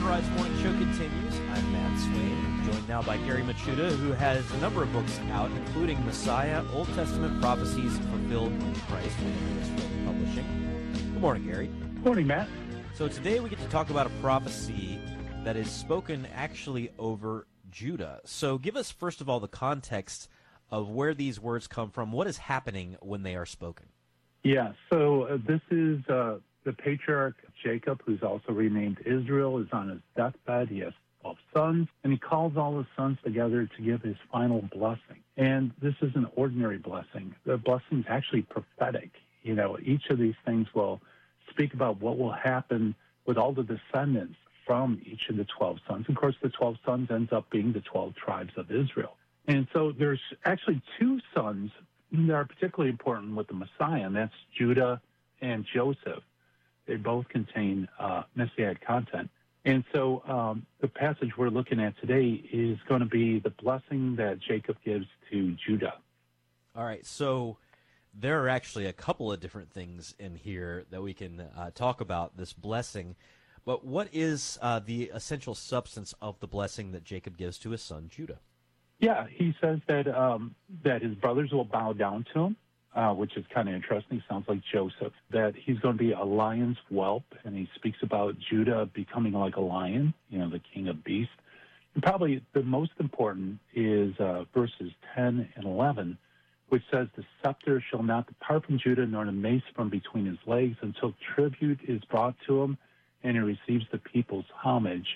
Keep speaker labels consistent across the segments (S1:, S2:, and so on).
S1: Sunrise Morning Show continues. I'm Matt Swain, joined now by Gary Michuta, who has a number of books out, including Messiah, Old Testament Prophecies Fulfilled in Christ, from Publishing. Good morning, Gary.
S2: Good morning, Matt.
S1: So today we get to talk about a prophecy that is spoken actually over Judah. So give us, first of all, the context of where these words come from. What is happening when they are spoken?
S2: Yeah, so this is the patriarch Jacob, who's also renamed Israel, is on his deathbed. He has 12 sons, and he calls all his sons together to give his final blessing. And this is an ordinary blessing. The blessing is actually prophetic. You know, each of these things will speak about what will happen with all the descendants from each of the 12 sons. Of course, the 12 sons ends up being the 12 tribes of Israel. And so there's actually two sons that are particularly important with the Messiah, and that's Judah and Joseph. They both contain messianic content. And so the passage we're looking at today is going to be the blessing that Jacob gives to Judah.
S1: All right, so there are actually a couple of different things in here that we can talk about, this blessing. But what is the essential substance of the blessing that Jacob gives to his son Judah?
S2: Yeah, he says that that his brothers will bow down to him, which is kind of interesting. Sounds like Joseph. That he's going to be a lion's whelp, and he speaks about Judah becoming like a lion, you know, the king of beasts. And probably the most important is verses 10 and 11, which says, "The scepter shall not depart from Judah, nor the mace from between his legs, until tribute is brought to him, and he receives the people's homage.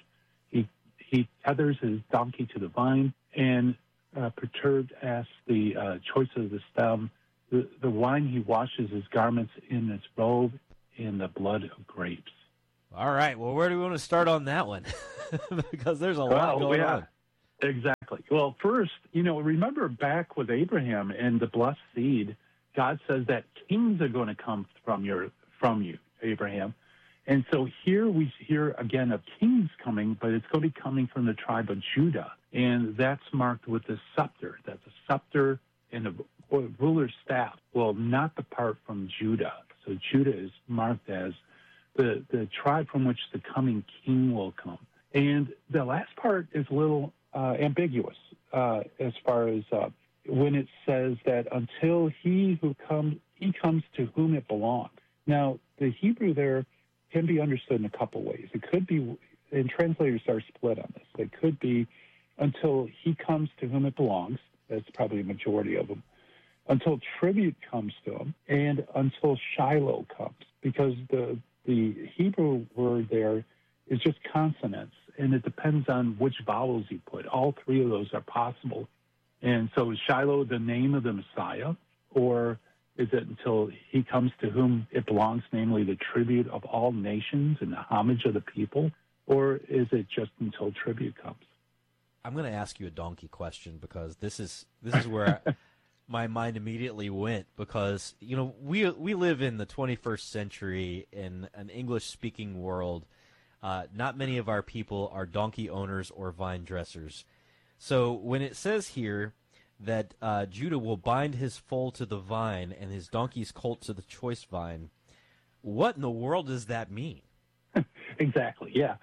S2: He tethers his donkey to the vine, and perturbed asks the choice of the stem. The wine he washes his garments in its robe in the blood of grapes."
S1: All right, well, where do we want to start on that one? Because there's a lot going on.
S2: Exactly. Well, first, you know, remember back with Abraham and the blessed seed, God says that kings are going to come from you, Abraham. And so here we hear again of kings coming, but it's going to be coming from the tribe of Judah. And that's marked with the scepter. That the scepter and the ruler's staff will not depart from Judah. So Judah is marked as the tribe from which the coming king will come. And the last part is a little ambiguous as far as when it says that until he comes to whom it belongs. Now, the Hebrew there can be understood in a couple ways. It could be, and translators are split on this. It could be until he comes to whom it belongs. That's probably a majority of them. Until tribute comes to him, and until Shiloh comes, because the Hebrew word there is just consonants, and it depends on which vowels you put. All three of those are possible. And so is Shiloh the name of the Messiah, or is it until he comes to whom it belongs, namely the tribute of all nations and the homage of the people, or is it just until tribute comes?
S1: I'm going to ask you a donkey question, because this is where my mind immediately went, because, you know, we live in the 21st century in an English-speaking world. Not many of our people are donkey owners or vine dressers. So when it says here that Judah will bind his foal to the vine and his donkey's colt to the choice vine, what in the world does that mean?
S2: Exactly, yeah.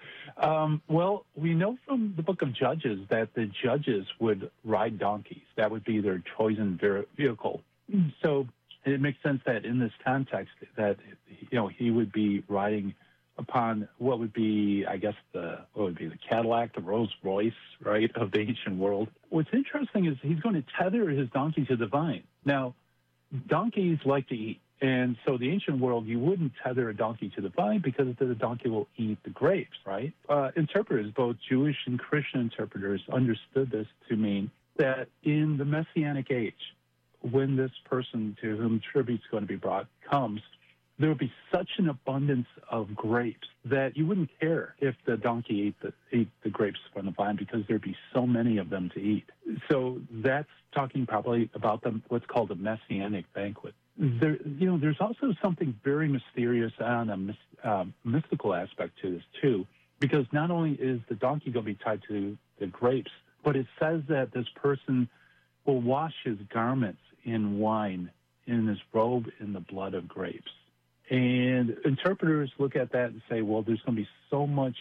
S2: Well, we know from the book of Judges that the judges would ride donkeys. That would be their chosen vehicle. So it makes sense that in this context that, you know, he would be riding upon what would be, I guess, the Cadillac, the Rolls Royce, right, of the ancient world. What's interesting is he's going to tether his donkey to the vine. Now, donkeys like to eat. And so the ancient world, you wouldn't tether a donkey to the vine because the donkey will eat the grapes, right? Interpreters, both Jewish and Christian interpreters, understood this to mean that in the Messianic age, when this person to whom tribute's going to be brought comes, there will be such an abundance of grapes that you wouldn't care if the donkey ate the grapes from the vine, because there'd be so many of them to eat. So that's talking probably about what's called a Messianic banquet. There's also something very mysterious and a mystical aspect to this too, because not only is the donkey going to be tied to the grapes, but it says that this person will wash his garments in wine, in his robe in the blood of grapes. And interpreters look at that and say, well, there's going to be so much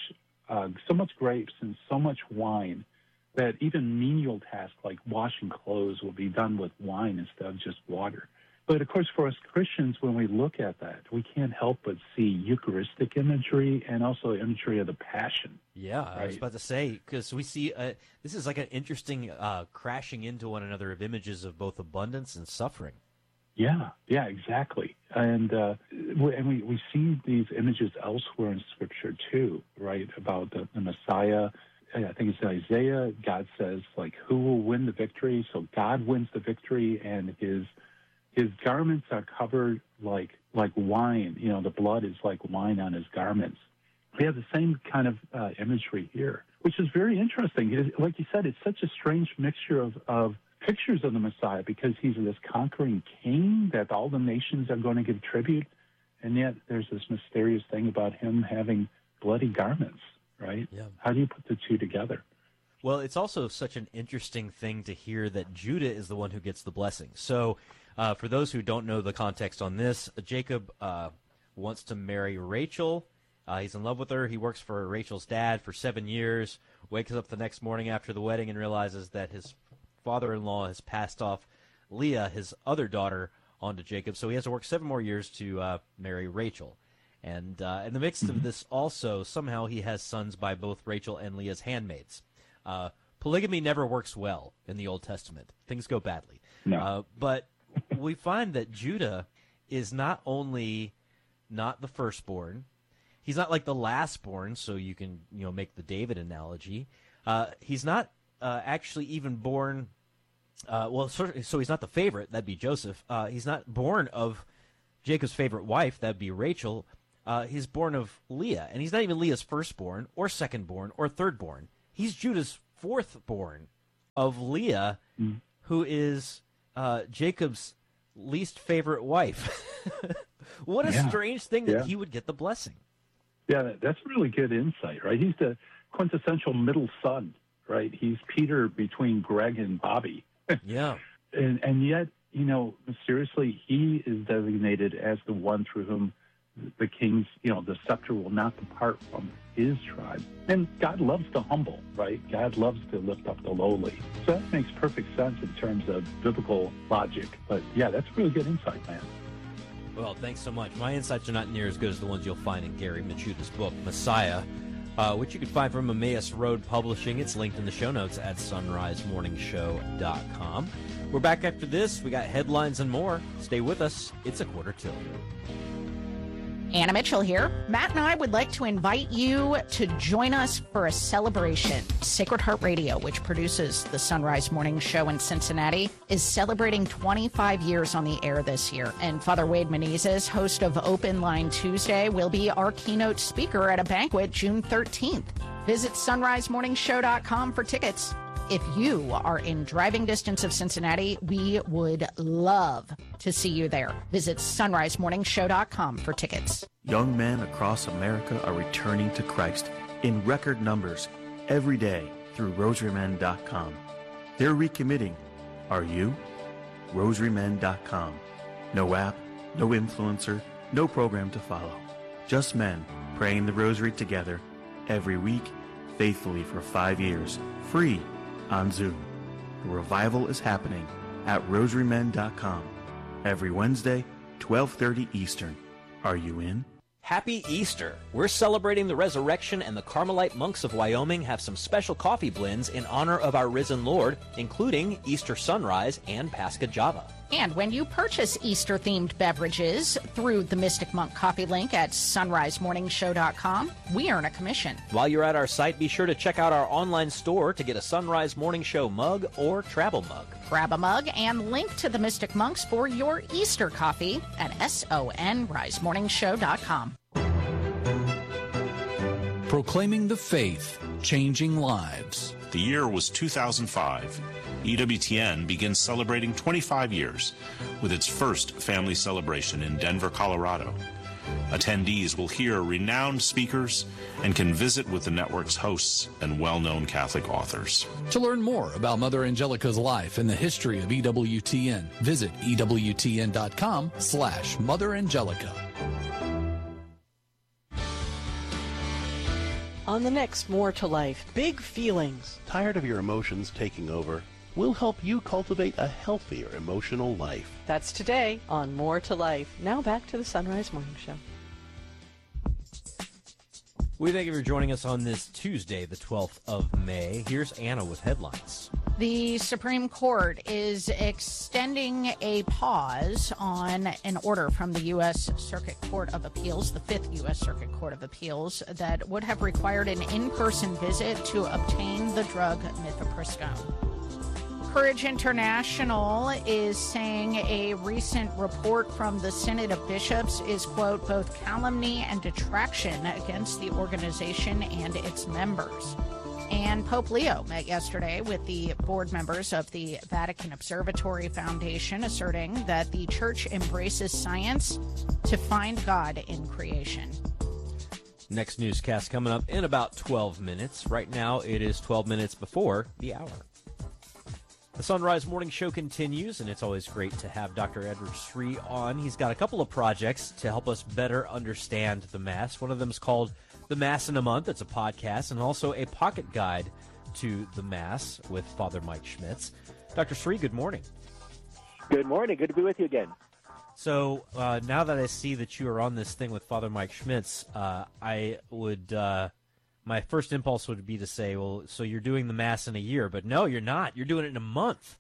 S2: so much grapes and so much wine that even menial tasks like washing clothes will be done with wine instead of just water. But, of course, for us Christians, when we look at that, we can't help but see Eucharistic imagery and also imagery of the Passion.
S1: Yeah,
S2: right?
S1: I was about to say, because we see this is like an interesting crashing into one another of images of both abundance and suffering.
S2: Yeah, exactly. And we see these images elsewhere in Scripture, too, right, about the Messiah. I think it's in Isaiah. God says, like, who will win the victory? So God wins the victory, and his garments are covered like wine. You know, the blood is like wine on his garments. We have the same kind of imagery here, which is very interesting. Like you said, it's such a strange mixture of pictures of the Messiah because he's this conquering king that all the nations are going to give tribute, and yet there's this mysterious thing about him having bloody garments, right?
S1: Yeah.
S2: How do you put the two together?
S1: Well, it's also such an interesting thing to hear that Judah is the one who gets the blessing. So for those who don't know the context on this, Jacob wants to marry Rachel. He's in love with her. He works for Rachel's dad for 7 years, wakes up the next morning after the wedding and realizes that his father-in-law has passed off Leah, his other daughter, onto Jacob. So he has to work 7 more years to marry Rachel. And in the midst of this also, somehow he has sons by both Rachel and Leah's handmaids. Polygamy never works well in the Old Testament. Things go badly.
S2: No.
S1: But we find that Judah is not only not the firstborn, he's not like the lastborn, so you can make the David analogy. He's not actually even born, so he's not the favorite, that'd be Joseph. He's not born of Jacob's favorite wife, that'd be Rachel. He's born of Leah, and he's not even Leah's firstborn or secondborn or thirdborn. He's Judah's fourthborn of Leah, who is Jacob's least favorite wife. What a strange thing that he would get the blessing.
S2: Yeah, that's really good insight, right? He's the quintessential middle son, right? He's Peter between Greg and Bobby.
S1: Yeah.
S2: And yet, mysteriously, he is designated as the one through whom the king's, the scepter will not depart from his tribe. And God loves the humble, right? God loves to lift up the lowly. So that makes perfect sense in terms of biblical logic. But yeah, that's really good insight, man.
S1: Well, thanks so much. My insights are not near as good as the ones you'll find in Gary Michuda's book, Messiah, which you can find from Emmaus Road Publishing. It's linked in the show notes at sunrisemorningshow.com. We're back after this. We got headlines and more. Stay with us. It's a 1:45.
S3: Anna Mitchell here. Matt and I would like to invite you to join us for a celebration. Sacred Heart Radio, which produces the Sunrise Morning Show in Cincinnati, is celebrating 25 years on the air this year. And Father Wade Menezes, host of Open Line Tuesday, will be our keynote speaker at a banquet June 13th. Visit sunrisemorningshow.com for tickets. If you are in driving distance of Cincinnati, we would love to see you there. Visit sunrisemorningshow.com for tickets.
S4: Young men across America are returning to Christ in record numbers every day through rosarymen.com. They're recommitting. Are you? rosarymen.com. No app, no influencer, no program to follow. Just men praying the rosary together every week, faithfully for 5 years, free on Zoom. The revival is happening at rosarymen.com every Wednesday, 12:30 Eastern. Are you in?
S1: Happy Easter! We're celebrating the resurrection, and the Carmelite monks of Wyoming have some special coffee blends in honor of our risen Lord, including Easter Sunrise and Pascha Java.
S3: And when you purchase Easter-themed beverages through the Mystic Monk coffee link at sunrisemorningshow.com, we earn a commission.
S1: While you're at our site, be sure to check out our online store to get a Sunrise Morning Show mug or travel mug.
S3: Grab a mug and link to the Mystic Monks for your Easter coffee at sunrisemorningshow.com.
S5: Proclaiming the faith, changing lives.
S6: The year was 2005. EWTN begins celebrating 25 years with its first family celebration in Denver, Colorado. Attendees will hear renowned speakers and can visit with the network's hosts and well-known Catholic authors.
S5: To learn more about Mother Angelica's life and the history of EWTN, visit EWTN.com/Mother Angelica.
S7: On the next More to Life, big feelings.
S8: Tired of your emotions taking over? We'll help you cultivate a healthier emotional life.
S7: That's today on More to Life. Now back to the Sunrise Morning Show.
S1: We thank you for joining us on this Tuesday, the 12th of May. Here's Anna with headlines.
S3: The Supreme Court is extending a pause on an order from the U.S. Circuit Court of Appeals, the 5th U.S. Circuit Court of Appeals, that would have required an in-person visit to obtain the drug mifepristone. Courage International is saying a recent report from the Synod of Bishops is, quote, both calumny and detraction against the organization and its members. And Pope Leo met yesterday with the board members of the Vatican Observatory Foundation, asserting that the Church embraces science to find God in creation.
S1: Next newscast coming up in about 12 minutes. Right now, it is 12 minutes before the hour. The Sunrise Morning Show continues, and it's always great to have Dr. Edward Sri on. He's got a couple of projects to help us better understand the Mass. One of them is called The Mass in a Month. It's a podcast, and also a pocket guide to the Mass with Father Mike Schmitz. Dr. Sri, good morning.
S9: Good morning. Good to be with you again.
S1: So now that I see that you are on this thing with Father Mike Schmitz, I would... my first impulse would be to say, well, so you're doing the Mass in a year, but no, you're not. You're doing it in a month.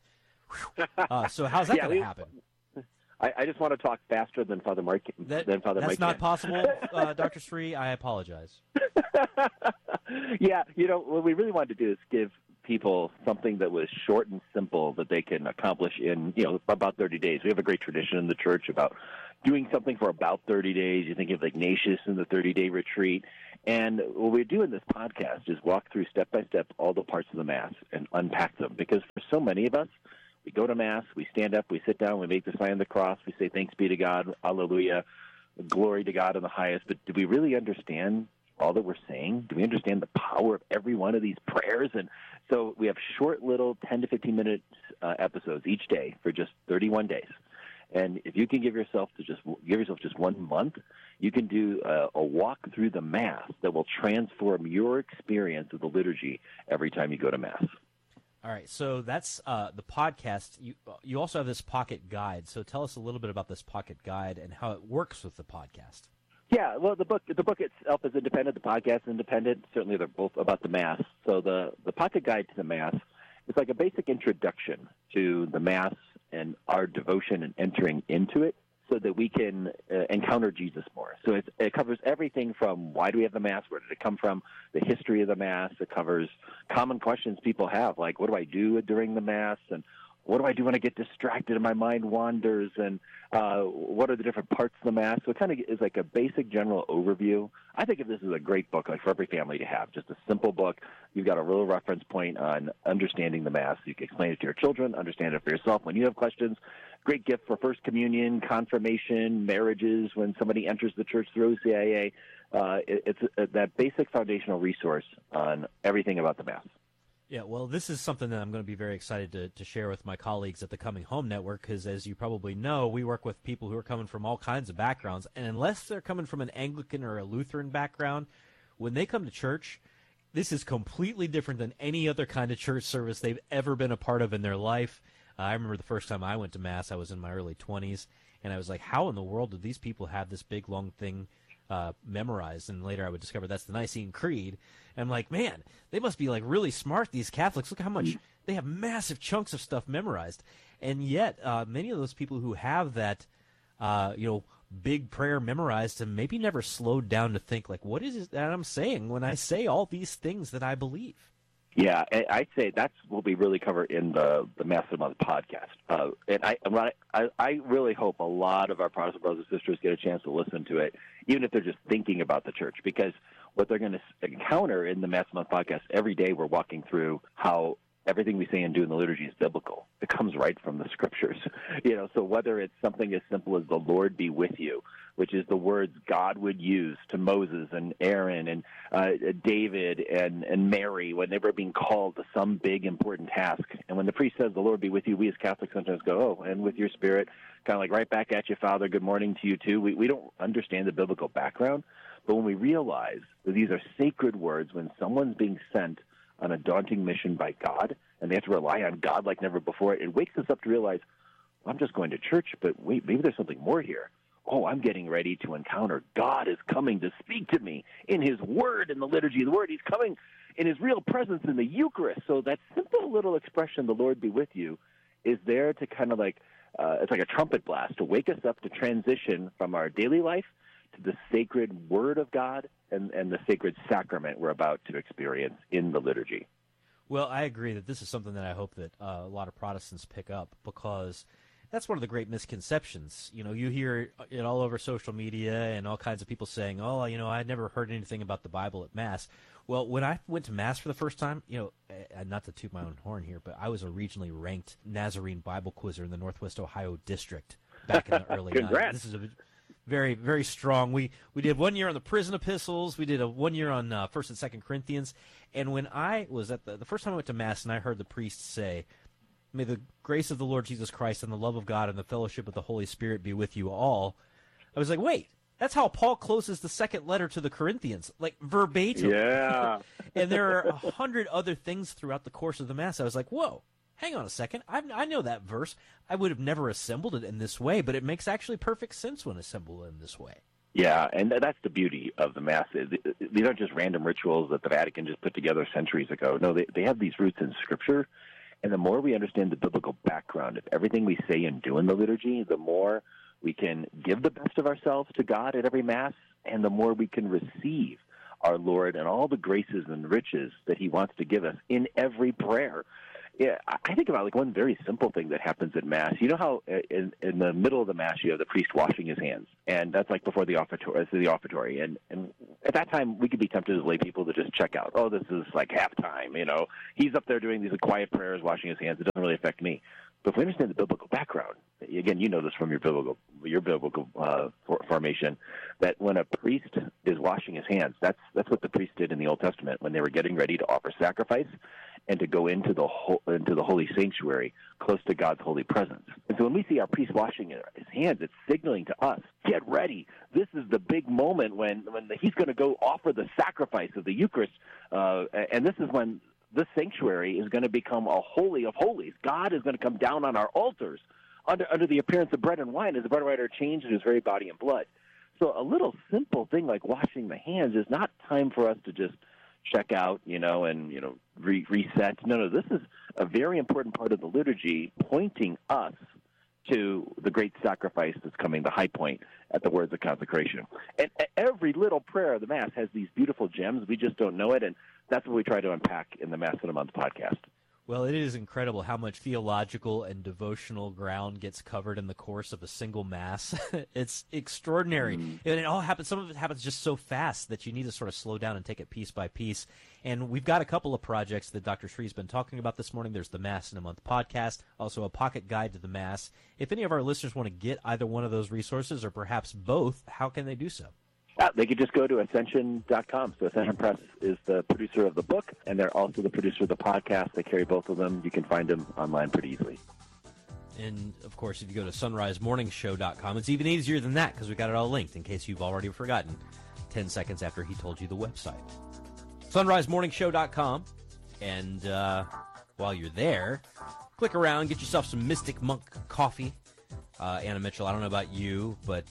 S1: So how's that going to happen?
S9: I just want to talk faster than Father Mike.
S1: That's not possible, Dr. Sri. I apologize.
S9: Yeah, what we really wanted to do is give people something that was short and simple that they can accomplish in, about 30 days. We have a great tradition in the church about doing something for about 30 days. You think of Ignatius in the 30-day retreat. And what we do in this podcast is walk through step by step all the parts of the Mass and unpack them. Because for so many of us, we go to Mass, we stand up, we sit down, we make the sign of the cross, we say thanks be to God, alleluia, glory to God in the highest. But do we really understand all that we're saying? Do we understand the power of every one of these prayers? And so we have short little 10 to 15-minute episodes each day for just 31 days. And if you can give yourself just 1 month, you can do a walk through the Mass that will transform your experience of the liturgy every time you go to Mass.
S1: All right, so that's the podcast. You also have this pocket guide. So tell us a little bit about this pocket guide and how it works with the podcast.
S9: Yeah, well, the book itself is independent. The podcast is independent. Certainly, they're both about the Mass. So the pocket guide to the Mass is like a basic introduction to the Mass and our devotion and entering into it, so that we can encounter Jesus more. So it covers everything from why do we have the Mass, where did it come from, the history of the Mass. It covers common questions people have, like what do I do during the Mass, and what do I do when I get distracted and my mind wanders, and what are the different parts of the Mass. So it kind of is like a basic general overview. I think of this as a great book, like for every family to have, just a simple book. You've got a real reference point on understanding the Mass. You can explain it to your children, understand it for yourself when you have questions. Great gift for First Communion, confirmation, marriages, when somebody enters the church through OCIA. It's that basic foundational resource on everything about the Mass.
S1: Yeah, well, this is something that I'm going to be very excited to share with my colleagues at the Coming Home Network, because as you probably know, we work with people who are coming from all kinds of backgrounds, and unless they're coming from an Anglican or a Lutheran background, when they come to church, this is completely different than any other kind of church service they've ever been a part of in their life. I remember the first time I went to Mass, I was in my early 20s, and I was like, how in the world do these people have this big, long thing memorized? And later I would discover that's the Nicene Creed. And I'm like, man, they must be like really smart, these Catholics. Look how much they have massive chunks of stuff memorized. And yet many of those people who have that, big prayer memorized and maybe never slowed down to think, like, what is it that I'm saying when I say all these things that I believe?
S9: Yeah, I'd say that's what we really cover in the Mass of the Month podcast. And I really hope a lot of our Protestant brothers and sisters get a chance to listen to it, even if they're just thinking about the church, because what they're going to encounter in the Mass of the Month podcast, every day we're walking through how everything we say and do in the liturgy is biblical. It comes right from the Scriptures. So whether it's something as simple as the Lord be with you, which is the words God would use to Moses and Aaron and David and Mary when they were being called to some big important task. And when the priest says, the Lord be with you, we as Catholics sometimes go, oh, and with your spirit, kind of like right back at you, Father, good morning to you too. We don't understand the biblical background. But when we realize that these are sacred words, when someone's being sent on a daunting mission by God, and they have to rely on God like never before, it wakes us up to realize, I'm just going to church, but wait, maybe there's something more here. Oh, I'm getting ready to encounter God is coming to speak to me in his word, in the liturgy of the word. He's coming in his real presence in the Eucharist. So that simple little expression, the Lord be with you, is there to kind of like, it's like a trumpet blast to wake us up to transition from our daily life to the sacred word of God and the sacred sacrament we're about to experience in the liturgy.
S1: Well, I agree that this is something that I hope that a lot of Protestants pick up, because that's one of the great misconceptions. You know, you hear it all over social media and all kinds of people saying, oh, you know, I never heard anything about the Bible at Mass. Well, when I went to Mass for the first time, you know, not to toot my own horn here, but I was a regionally ranked Nazarene Bible quizzer in the Northwest Ohio district back in the early 90s. This is a very, very strong. We did 1 year on the prison epistles. We did 1 year on 1st and 2nd Corinthians. And when I was at the first time I went to Mass and I heard the priest say, may the grace of the Lord Jesus Christ and the love of God and the fellowship of the Holy Spirit be with you all, I was like, wait, that's how Paul closes the second letter to the Corinthians, like verbatim.
S9: Yeah.
S1: And there are 100 other things throughout the course of the Mass. I was like, whoa, hang on a second. I know that verse. I would have never assembled it in this way, but it makes actually perfect sense when assembled in this way.
S9: Yeah, and that's the beauty of the Mass. These aren't just random rituals that the Vatican just put together centuries ago. No, they have these roots in Scripture, and the more we understand the biblical background of everything we say and do in the liturgy, the more we can give the best of ourselves to God at every Mass, and the more we can receive our Lord and all the graces and riches that he wants to give us in every prayer. Yeah, I think about like one very simple thing that happens at Mass. You know how in the middle of the Mass you have the priest washing his hands, and that's like before the offertory. And at that time we could be tempted as lay people to just check out. Oh, this is like halftime. You know, he's up there doing these quiet prayers, washing his hands. It doesn't really affect me. But if we understand the biblical background, again, you know this from your biblical formation, that when a priest is washing his hands, that's what the priest did in the Old Testament when they were getting ready to offer sacrifice and to go into the holy sanctuary, close to God's holy presence. And so when we see our priest washing his hands, it's signaling to us, get ready. This is the big moment when he's going to go offer the sacrifice of the Eucharist, and this is when this sanctuary is going to become a holy of holies. God is going to come down on our altars under the appearance of bread and wine as the bread and wine are changed in his very body and blood. So a little simple thing like washing the hands is not time for us to just check out, and reset. No, this is a very important part of the liturgy, pointing us to the great sacrifice that's coming, the high point at the words of consecration. And every little prayer of the Mass has these beautiful gems. We just don't know it, and that's what we try to unpack in the Mass in a Month podcast.
S1: Well, it is incredible how much theological and devotional ground gets covered in the course of a single Mass. It's extraordinary. And it all happens. Some of it happens just so fast that you need to sort of slow down and take it piece by piece. And we've got a couple of projects that Dr. Shree's been talking about this morning. There's the Mass in a Month podcast, also a pocket guide to the Mass. If any of our listeners want to get either one of those resources or perhaps both, how can they do so?
S9: They could just go to Ascension.com. So Ascension Press is the producer of the book, and they're also the producer of the podcast. They carry both of them. You can find them online pretty easily.
S1: And, of course, if you go to sunrisemorningshow.com, it's even easier than that because we got it all linked in case you've already forgotten 10 seconds after he told you the website. sunrisemorningshow.com. And while you're there, click around, get yourself some Mystic Monk coffee. Anna Mitchell, I don't know about you, but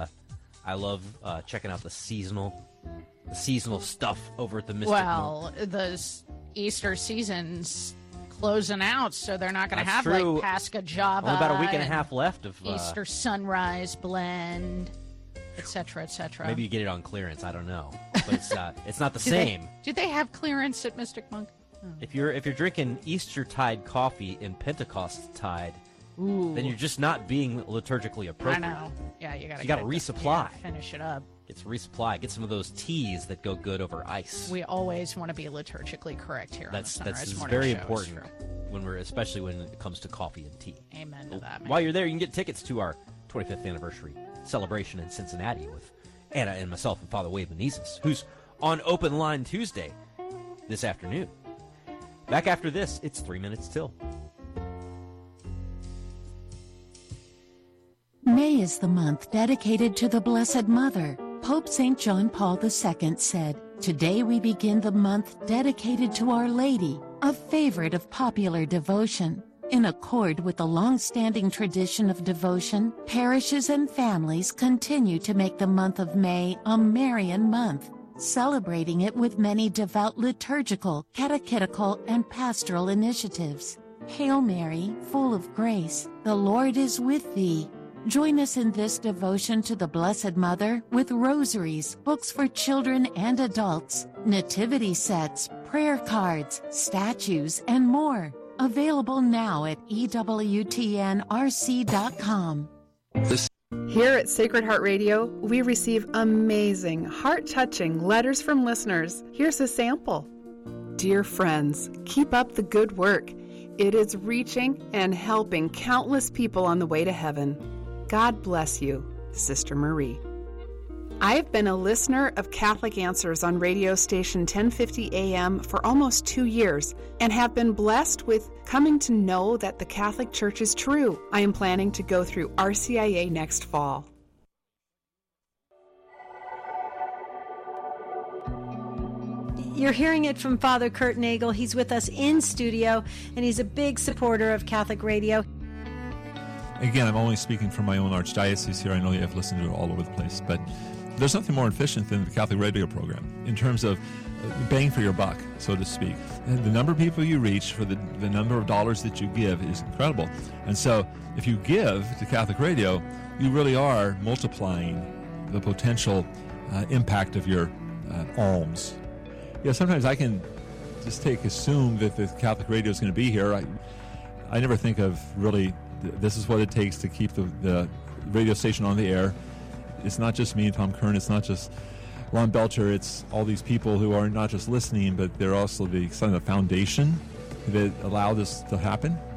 S1: I love checking out the seasonal stuff over at the Mystic Monk.
S3: Well, the Easter season's closing out, so they're not going to have
S1: true.
S3: like Pascha Java.
S1: Only about a week and a half left of
S3: Easter Sunrise Blend, etc., etc.
S1: Maybe you get it on clearance. I don't know, but it's not the same.
S3: Do they have clearance at Mystic Monk? Oh.
S1: If you're drinking Eastertide coffee in Pentecost tide.
S3: Ooh.
S1: Then you're just not being liturgically appropriate.
S3: I know. Yeah, you got
S1: to resupply.
S3: Finish it up.
S1: Get some resupply. Get some of those teas that go good over ice.
S3: We always want to be liturgically correct here on the Sunrise Morning
S1: very
S3: Show.
S1: Important especially when it comes to coffee and tea.
S3: Amen to that. Man.
S1: While you're there, you can get tickets to our 25th anniversary celebration in Cincinnati with Anna and myself and Father Wade Menezes, who's on Open Line Tuesday this afternoon. Back after this, it's 3 minutes till.
S10: May is the month dedicated to the Blessed Mother. Pope St. John Paul II said, "Today we begin the month dedicated to Our Lady, a favorite of popular devotion." In accord with the long-standing tradition of devotion, parishes and families continue to make the month of May a Marian month, celebrating it with many devout liturgical, catechetical, and pastoral initiatives. Hail Mary, full of grace, the Lord is with thee. Join us in this devotion to the Blessed Mother with rosaries, books for children and adults, nativity sets, prayer cards, statues, and more. Available now at EWTNRC.com.
S11: Here at Sacred Heart Radio, we receive amazing, heart-touching letters from listeners. Here's a sample. Dear friends, keep up the good work. It is reaching and helping countless people on the way to heaven. God bless you, Sister Marie. I have been a listener of Catholic Answers on radio station 1050 AM for almost 2 years and have been blessed with coming to know that the Catholic Church is true. I am planning to go through RCIA next fall.
S12: You're hearing it from Father Kurt Nagel. He's with us in studio, and he's a big supporter of Catholic radio.
S13: Again, I'm only speaking from my own archdiocese here. I know you have listened to it all over the place, but there's nothing more efficient than the Catholic radio program in terms of bang for your buck, so to speak. And the number of people you reach for the number of dollars that you give is incredible. And so if you give to Catholic radio, you really are multiplying the potential impact of your alms. Yeah, sometimes I can just assume that the Catholic radio is going to be here. I never think of really, this is what it takes to keep the radio station on the air. It's not just me and Tom Kern. It's not just Ron Belcher. It's all these people who are not just listening, but they're also the foundation that allow this to happen.